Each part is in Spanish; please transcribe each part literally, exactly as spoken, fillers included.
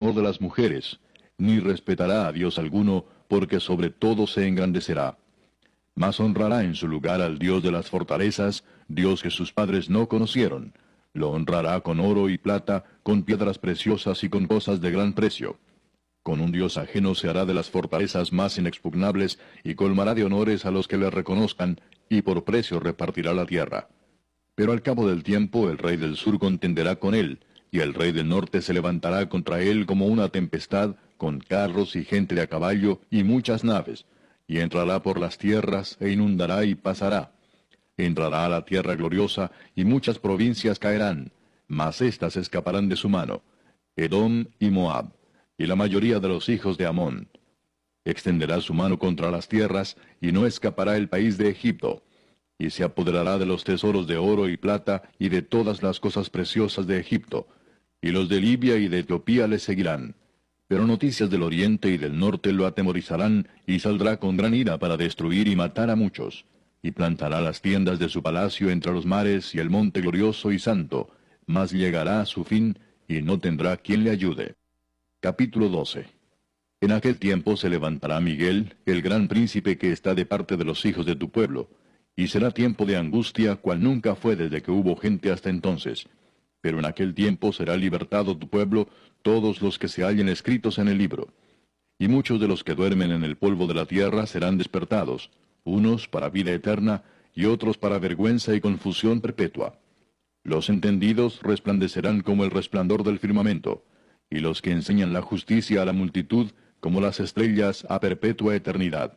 honor de las mujeres, ni respetará a Dios alguno, porque sobre todo se engrandecerá. Mas honrará en su lugar al Dios de las fortalezas, Dios que sus padres no conocieron. Lo honrará con oro y plata, con piedras preciosas y con cosas de gran precio. Con un Dios ajeno se hará de las fortalezas más inexpugnables, y colmará de honores a los que le reconozcan, y por precio repartirá la tierra. Pero al cabo del tiempo el rey del sur contenderá con él, y el rey del norte se levantará contra él como una tempestad, con carros y gente de a caballo y muchas naves, y entrará por las tierras, e inundará y pasará. Entrará a la tierra gloriosa, y muchas provincias caerán, mas éstas escaparán de su mano, Edom y Moab, y la mayoría de los hijos de Amón. Extenderá su mano contra las tierras, y no escapará el país de Egipto, y se apoderará de los tesoros de oro y plata, y de todas las cosas preciosas de Egipto, y los de Libia y de Etiopía le seguirán. Pero noticias del oriente y del norte lo atemorizarán, y saldrá con gran ira para destruir y matar a muchos. Y plantará las tiendas de su palacio entre los mares y el monte glorioso y santo, mas llegará a su fin, y no tendrá quien le ayude. Capítulo doce. En aquel tiempo se levantará Miguel, el gran príncipe que está de parte de los hijos de tu pueblo, y será tiempo de angustia, cual nunca fue desde que hubo gente hasta entonces. Pero en aquel tiempo será libertado tu pueblo, todos los que se hallen escritos en el libro. Y muchos de los que duermen en el polvo de la tierra serán despertados, unos para vida eterna, y otros para vergüenza y confusión perpetua. Los entendidos resplandecerán como el resplandor del firmamento, y los que enseñan la justicia a la multitud, como las estrellas a perpetua eternidad.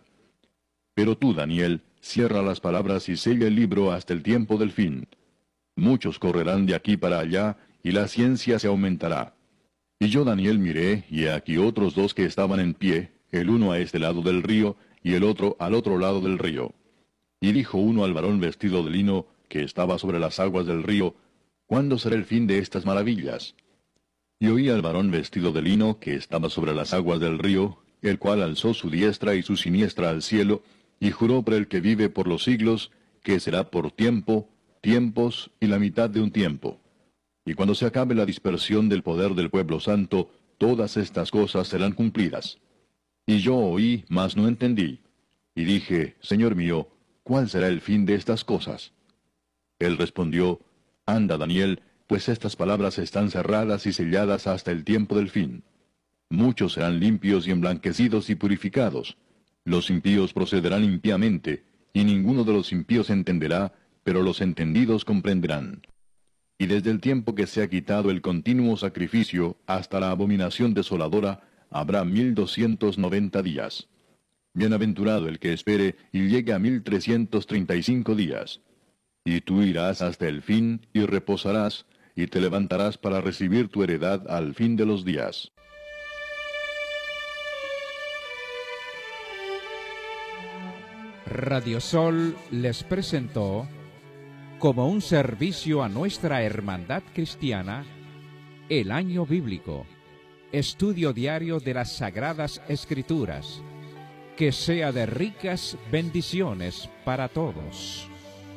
Pero tú, Daniel, cierra las palabras y sella el libro hasta el tiempo del fin. Muchos correrán de aquí para allá, y la ciencia se aumentará. Y yo, Daniel, miré, y he aquí otros dos que estaban en pie, el uno a este lado del río, y el otro al otro lado del río. Y dijo uno al varón vestido de lino, que estaba sobre las aguas del río, ¿cuándo será el fin de estas maravillas? Y oí al varón vestido de lino, que estaba sobre las aguas del río, el cual alzó su diestra y su siniestra al cielo, y juró por el que vive por los siglos, que será por tiempo, tiempos y la mitad de un tiempo. Y cuando se acabe la dispersión del poder del pueblo santo, todas estas cosas serán cumplidas. Y yo oí, mas no entendí. Y dije, Señor mío, ¿cuál será el fin de estas cosas? Él respondió, Anda, Daniel, pues estas palabras están cerradas y selladas hasta el tiempo del fin. Muchos serán limpios y emblanquecidos y purificados. Los impíos procederán impíamente, y ninguno de los impíos entenderá, pero los entendidos comprenderán. Y desde el tiempo que se ha quitado el continuo sacrificio hasta la abominación desoladora, habrá mil doscientos noventa días. Bienaventurado el que espere y llegue a mil trescientos treinta y cinco días. Y tú irás hasta el fin y reposarás, y te levantarás para recibir tu heredad al fin de los días. Radio Sol les presentó, como un servicio a nuestra hermandad cristiana, el Año Bíblico, estudio diario de las Sagradas Escrituras, que sea de ricas bendiciones para todos.